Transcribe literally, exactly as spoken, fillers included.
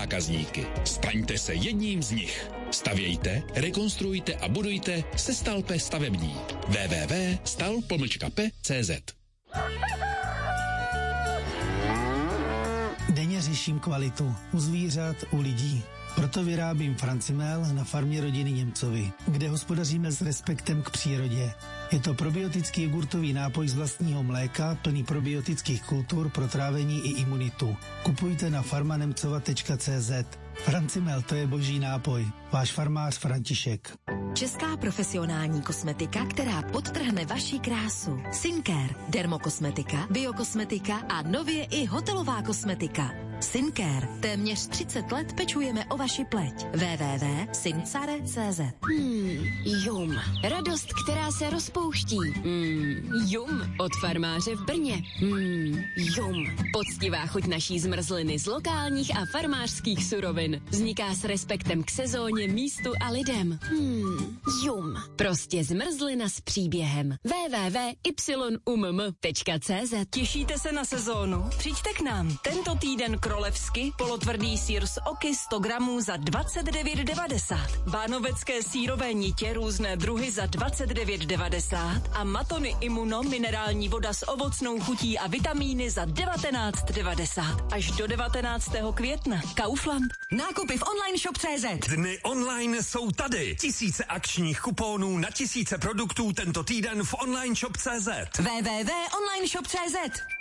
zákazníky. Staňte se jedním z nich. Stavějte, rekonstruujte a budujte se Stalpe stavební. w w w tečka stal pomlčka p tečka c z. Denně řeším kvalitu u zvířat, u lidí. Proto vyrábím Francimel na farmě rodiny Němcovi, kde hospodaříme s respektem k přírodě. Je to probiotický jogurtový nápoj z vlastního mléka, plný probiotických kultur pro trávení i imunitu. Kupujte na farmanemcova tečka c z. Francimel, to je boží nápoj. Váš farmář František. Česká profesionální kosmetika, která podtrhne vaši krásu. Syncare, dermokosmetika, biokosmetika a nově i hotelová kosmetika. Syncare. Téměř třicet let pečujeme o vaši pleť. w w w tečka syncare tečka c z. Hmm, jum. Radost, která se rozpouští. Hmm, jum. Od farmáře v Brně. Hmm, jum. Poctivá chuť naší zmrzliny z lokálních a farmářských surovin. Vzniká s respektem k sezóně, místu a lidem. Hmm, jum. Prostě zmrzlina s příběhem. w w w tečka y u m m tečka c z. Těšíte se na sezónu? Přijďte k nám. Tento týden krolevsky, polotvrdý sýr z oky sto gramů za dvacet devět devadesát. Bánovecké sýrové nitě různé druhy za dvacet devět devadesát a matony Immuno minerální voda s ovocnou chutí a vitamíny za devatenáct devadesát. Až do devatenáctého května. Kaufland. Nákupy v online shop tečka c z. Dny online jsou tady. Tisíce akčních kuponů na tisíce produktů tento týden v online shop tečka c z. w w w tečka online shop tečka c z.